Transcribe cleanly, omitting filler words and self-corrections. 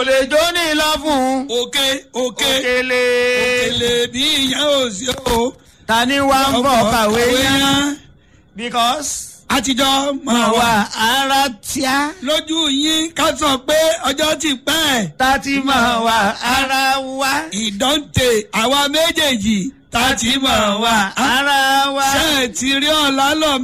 lè jó ní ilá fún. òkèlè bí ìyá ò sí o. ta ni wá ń bọ̀ kàwé yán. because. àtijọ́ máa wà ara tíá. lójú yín ká sọ pé ọjọ́ ti pẹ́. ta ti máa wà ara wa. ìdọ́ǹtè àwa méjèèjì ta ti máa wà ara wa. ṣé ẹ ti rí ọ̀la lọ